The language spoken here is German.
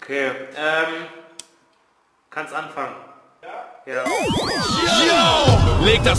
Okay, kannst anfangen. Ja? Ja. Yo! Leg das